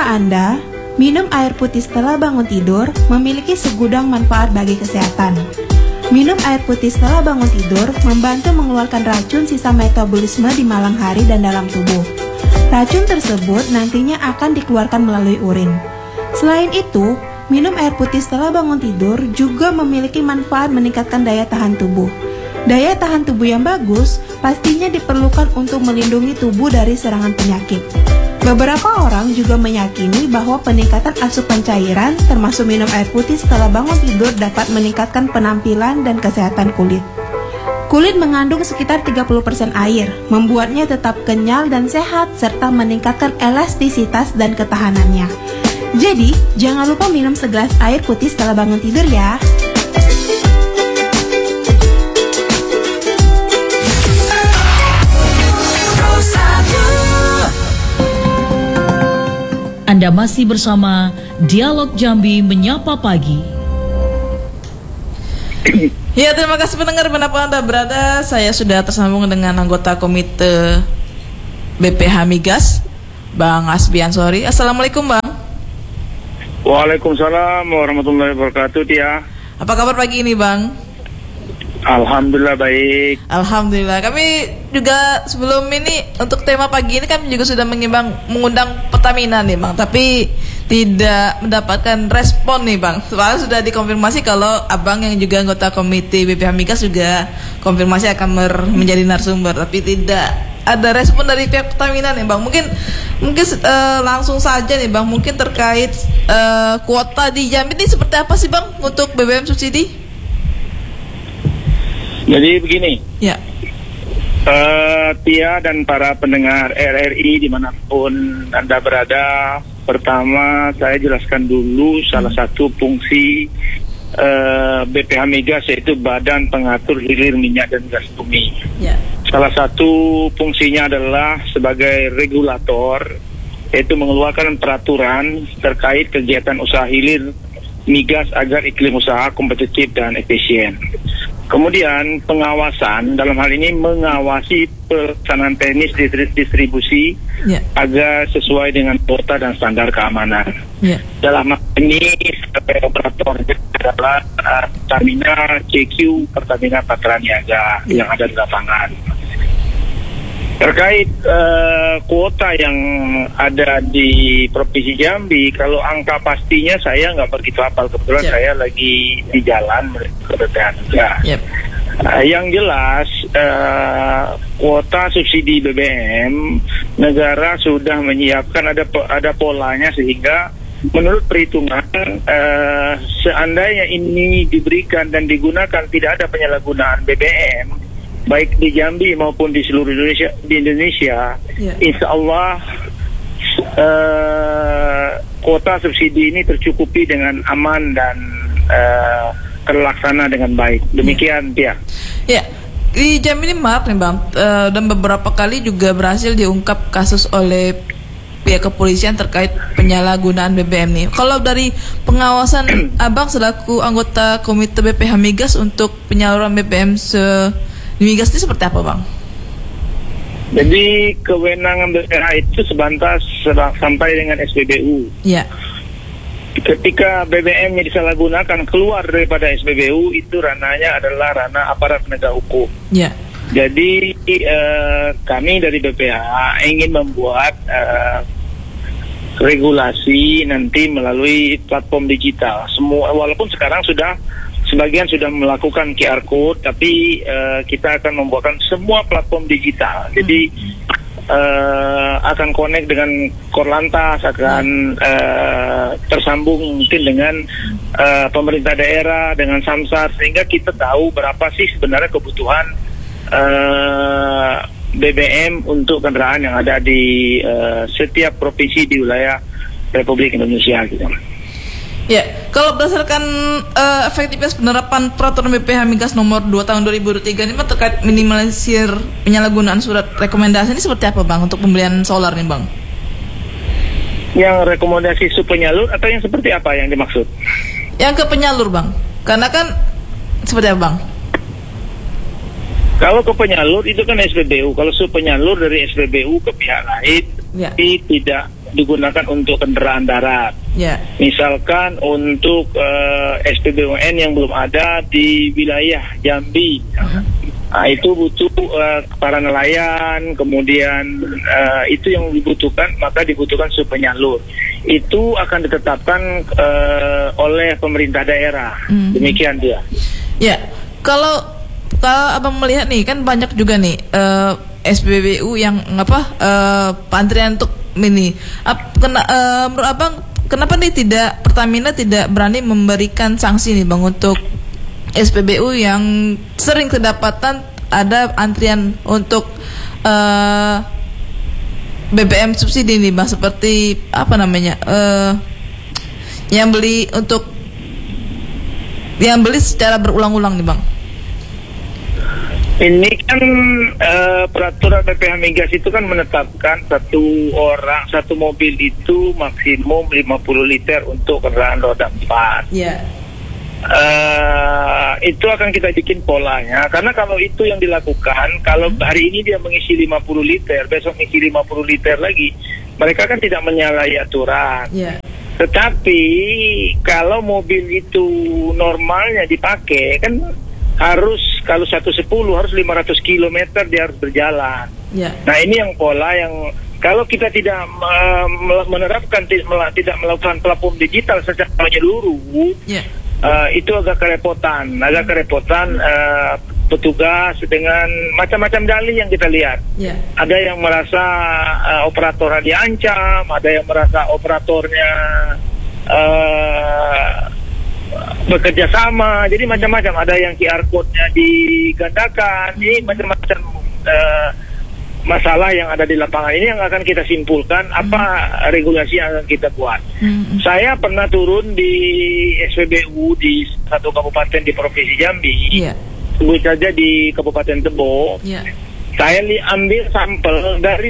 Tahukah Anda, minum air putih setelah bangun tidur memiliki segudang manfaat bagi kesehatan. Minum air putih setelah bangun tidur membantu mengeluarkan racun sisa metabolisme di malam hari dan dalam tubuh. Racun tersebut nantinya akan dikeluarkan melalui urin. Selain itu, minum air putih setelah bangun tidur juga memiliki manfaat meningkatkan daya tahan tubuh. Daya tahan tubuh yang bagus pastinya diperlukan untuk melindungi tubuh dari serangan penyakit. Beberapa orang juga meyakini bahwa peningkatan asupan cairan termasuk minum air putih setelah bangun tidur dapat meningkatkan penampilan dan kesehatan kulit. Kulit mengandung sekitar 30% air, membuatnya tetap kenyal dan sehat serta meningkatkan elastisitas dan ketahanannya. Jadi, jangan lupa minum segelas air putih setelah bangun tidur ya. Anda masih bersama Dialog Jambi Menyapa Pagi. Ya, terima kasih pendengar dimanapun Anda berada. Saya sudah tersambung dengan anggota komite BPH Migas, Bang Asbi Ansori. Assalamualaikum Bang. Waalaikumsalam warahmatullahi wabarakatuh, Tia. Apa kabar pagi ini Bang? Alhamdulillah baik. Alhamdulillah. Kami juga sebelum ini untuk tema pagi ini kami juga sudah mengundang Pertamina nih Bang, tapi tidak mendapatkan respon nih Bang. Soalnya sudah dikonfirmasi kalau Abang yang juga anggota komite BPH Migas juga konfirmasi akan menjadi narasumber, tapi tidak ada respon dari pihak Pertamina nih Bang. Mungkin langsung saja nih Bang, mungkin terkait kuota di Jambi ini seperti apa sih Bang untuk BBM subsidi? Jadi begini, ya, Tia dan para pendengar RRI dimanapun Anda berada. Pertama, saya jelaskan dulu salah satu fungsi BPH Migas, yaitu Badan Pengatur Hilir Minyak dan Gas Bumi. ya. Salah satu fungsinya adalah sebagai regulator, yaitu mengeluarkan peraturan terkait kegiatan usaha hilir migas agar iklim usaha kompetitif dan efisien. Kemudian pengawasan, dalam hal ini mengawasi pelaksanaan teknis distribusi agar sesuai dengan kuota dan standar keamanan. Dalam hal ini operatornya adalah Pertamina CQ, Pertamina Patra Niaga yang ada di lapangan. Terkait kuota yang ada di Provinsi Jambi, kalau angka pastinya saya nggak begitu hafal, kebetulan saya lagi di jalan ke BPH. Yang jelas kuota subsidi BBM negara sudah menyiapkan, ada polanya, sehingga menurut perhitungan seandainya ini diberikan dan digunakan tidak ada penyalahgunaan BBM baik di Jambi maupun di seluruh Indonesia, insya Allah kuota subsidi ini tercukupi dengan aman dan terlaksana dengan baik. Demikian dia. Ya, di Jambi ini maaf nih Bang, dan beberapa kali juga berhasil diungkap kasus oleh pihak kepolisian terkait penyalahgunaan BBM nih. Kalau dari pengawasan Abang selaku anggota komite BPH Migas untuk penyaluran BBM di migas ini seperti apa Bang? Jadi kewenangan BPH itu sebatas sampai dengan SPBU. Ya. Ketika BBM-nya disalahgunakan keluar daripada SPBU, itu ranahnya adalah ranah aparat penegak hukum. Ya. Jadi kami dari BPH ingin membuat regulasi nanti melalui platform digital. Semua, walaupun sekarang sebagian sudah melakukan QR code, tapi kita akan membuatkan semua platform digital. Jadi akan connect dengan Korlantas, akan tersambung mungkin dengan pemerintah daerah, dengan Samsat, sehingga kita tahu berapa sih sebenarnya kebutuhan BBM untuk kendaraan yang ada di setiap provinsi di wilayah Republik Indonesia gitu. Ya, kalau berdasarkan efektivitas penerapan peraturan BPH Migas nomor 2 tahun 2023 ini terkait minimalisir penyalahgunaan surat rekomendasi ini seperti apa Bang untuk pembelian solar nih Bang? Yang rekomendasi penyalur atau yang seperti apa yang dimaksud? Yang ke penyalur Bang, karena kan seperti apa Bang? Kalau ke penyalur itu kan SPBU, kalau penyalur dari SPBU ke pihak lain, tapi tidak digunakan untuk kendaraan darat. Ya. Misalkan untuk SPBUN yang belum ada di wilayah Jambi. Nah, itu butuh para nelayan, kemudian itu yang dibutuhkan, maka dibutuhkan subpenyalur. Itu akan ditetapkan oleh pemerintah daerah. Demikian dia. Ya, kalau abang melihat nih, kan banyak juga nih SPBU yang antrian untuk ini. Menurut abang, kenapa nih Pertamina tidak berani memberikan sanksi nih bang untuk SPBU yang sering kedapatan ada antrian untuk BBM subsidi nih bang, seperti yang beli secara berulang-ulang nih bang. Ini kan peraturan BPH Migas itu kan menetapkan satu mobil itu maksimum 50 liter untuk kendaraan roda 4. Ya. Itu akan kita bikin polanya, karena kalau itu yang dilakukan, kalau hari ini dia mengisi 50 liter, besok mengisi 50 liter lagi, mereka kan tidak menyalahi aturan. Ya. Tetapi kalau mobil itu normalnya dipakai kan harus, kalau 110 harus 500 km dia harus berjalan. Ya. Nah ini yang pola yang kalau kita tidak menerapkan, tidak melakukan platform digital secara menyeluruh, Ya. Itu agak kerepotan petugas dengan macam-macam dalih yang kita lihat. Ya. Ada yang merasa operatornya diancam, ada yang merasa operatornya bekerja sama, jadi macam-macam. Ada yang QR code-nya digandakan, ini macam-macam masalah yang ada di lapangan. Ini yang akan kita simpulkan, apa regulasi yang akan kita buat. Saya pernah turun di SPBU di satu kabupaten di Provinsi Jambi, sebut saja di Kabupaten Tebo. Saya ambil sampel dari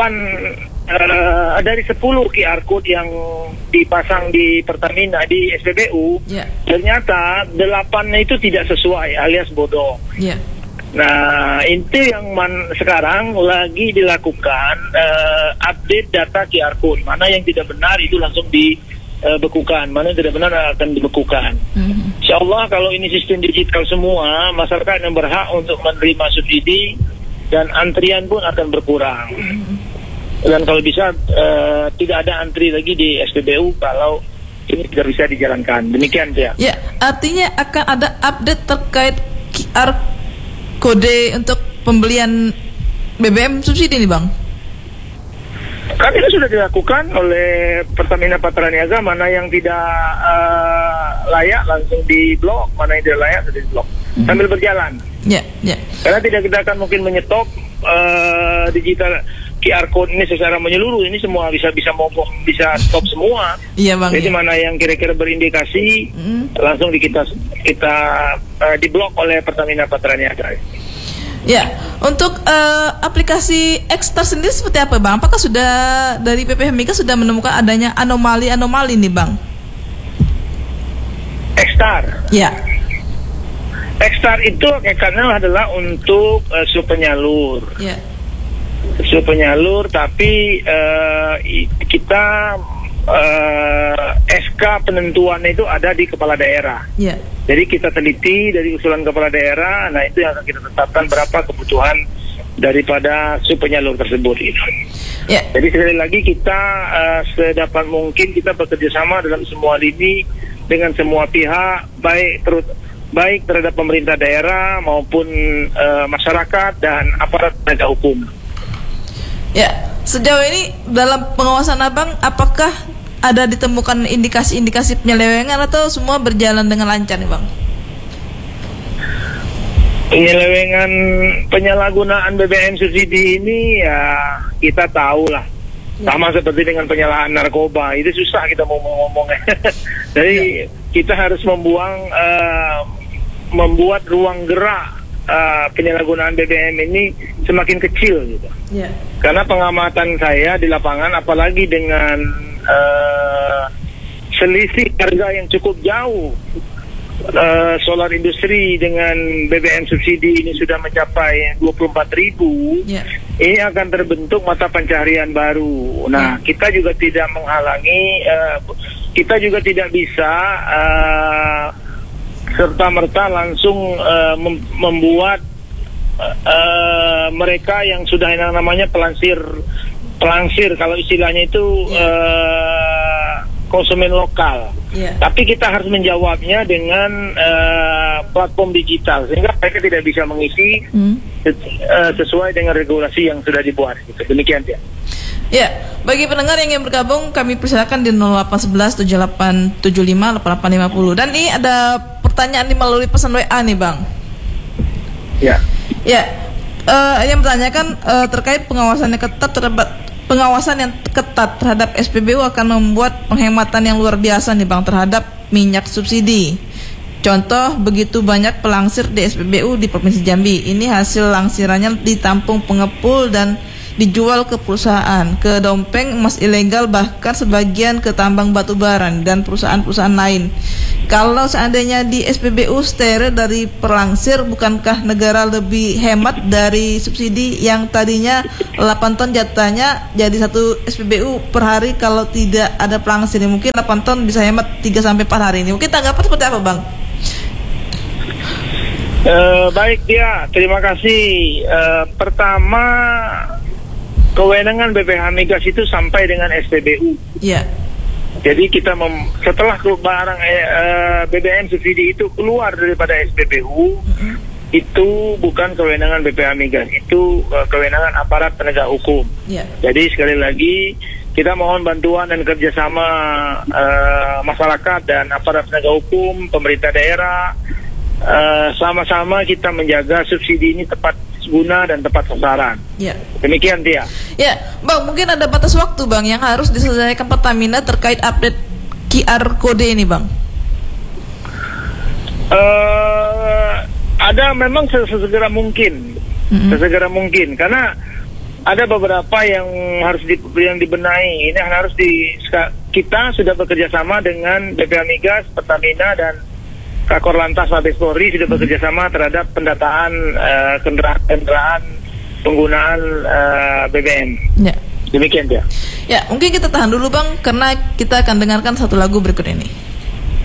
10 QR code yang dipasang di Pertamina di SPBU. Ternyata 8-nya itu tidak sesuai alias bodong. Nah, itu yang sekarang lagi dilakukan update data QR code. Mana yang tidak benar itu langsung dibekukan, mana yang tidak benar akan dibekukan. Insya Allah kalau ini sistem digital semua, masyarakat yang berhak untuk menerima subsidi dan antrian pun akan berkurang. Dan kalau bisa tidak ada antri lagi di SPBU kalau ini tidak bisa dijalankan. Demikian ya. Ya, artinya akan ada update terkait QR kode untuk pembelian BBM subsidi nih bang? Kan itu sudah dilakukan oleh Pertamina Patraniaga, mana yang tidak layak langsung diblok, mana yang tidak layak sudah diblok sambil berjalan. Ya. Karena kita akan mungkin menyetop digital QR code ini secara menyeluruh, ini semua bisa mogok, bisa stop semua. Iya bang. Jadi mana yang kira-kira berindikasi langsung kita diblok oleh Pertamina Patraniaga. Ya, untuk aplikasi Ekstar sendiri seperti apa bang? Apakah sudah dari PPH Migas sudah menemukan adanya anomali nih bang? Ekstar. Ya. Ekstar itu karena adalah untuk subpenyalur. Ya. Subpenyalur, tapi kita SK penentuannya itu ada di kepala daerah. Ya. Jadi kita teliti dari usulan kepala daerah, nah itu yang akan kita tetapkan berapa kebutuhan daripada subpenyalur tersebut itu. Ya. Jadi sekali lagi kita sedapat mungkin kita bekerja sama dalam semua lini dengan semua pihak, baik terhadap pemerintah daerah maupun masyarakat dan aparat penegak hukum. Ya, sejauh ini dalam pengawasan abang, apakah ada ditemukan indikasi-indikasi penyelewengan atau semua berjalan dengan lancar nih bang? Penyelewengan, penyalahgunaan BBM subsidi ini ya kita tahu lah. Sama seperti dengan penyalahan narkoba, itu susah kita mau ngomongnya. Jadi kita harus membuat ruang gerak penyalahgunaan BBM ini semakin kecil gitu. Karena pengamatan saya di lapangan, apalagi dengan selisih harga yang cukup jauh solar industri dengan BBM subsidi ini sudah mencapai 24.000, ini akan terbentuk mata pencaharian baru. Nah, kita juga tidak menghalangi, kita juga tidak bisa serta-merta langsung membuat mereka yang sudah yang namanya pelangsir kalau istilahnya itu konsumen lokal. Tapi kita harus menjawabnya dengan platform digital sehingga mereka tidak bisa mengisi sesuai dengan regulasi yang sudah dibuat. Gitu. Demikian ya. Ya, bagi pendengar yang ingin bergabung, kami persilakan di 0811 7875 8850. Dan ini ada pertanyaan melalui pesan WA nih, Bang. Ya. Ya, yang bertanyakan terkait pengawasan yang ketat terhadap SPBU akan membuat penghematan yang luar biasa nih, Bang, terhadap minyak subsidi. Contoh, begitu banyak pelangsir di SPBU di Provinsi Jambi. Ini hasil langsirannya ditampung pengepul dan dijual ke perusahaan, ke dompeng emas ilegal, bahkan sebagian ke tambang batu bara dan perusahaan-perusahaan lain. Kalau seandainya di SPBU steril dari pelangsir, bukankah negara lebih hemat dari subsidi yang tadinya 8 ton jatahnya jadi 1 SPBU per hari kalau tidak ada pelangsir? Mungkin 8 ton bisa hemat 3-4 hari ini. Mungkin tanggapan seperti apa, Bang? Baik dia, terima kasih. Pertama, kewenangan BPH Migas itu sampai dengan SPBU. Iya. Jadi kita setelah barang BBM subsidi itu keluar daripada SPBU, itu bukan kewenangan BPH Migas, itu kewenangan aparat penegak hukum. Jadi sekali lagi kita mohon bantuan dan kerjasama masyarakat dan aparat penegak hukum, pemerintah daerah, sama-sama kita menjaga subsidi ini tepat guna dan tepat sasaran. Demikian dia. Ya, Bang, mungkin ada batas waktu, Bang, yang harus diselesaikan Pertamina terkait update QR kode ini, Bang. Ada memang sesegera mungkin, sesegera mungkin, karena ada beberapa yang harus yang dibenahi. Ini harus kita sudah bekerja sama dengan BPH Migas, Pertamina dan Kakor Lantas Mabes Polri sudah bekerja sama terhadap pendataan kendaraan penggunaan BBM. Ya. Demikian dia. Ya, mungkin kita tahan dulu, Bang, karena kita akan dengarkan satu lagu berikut ini.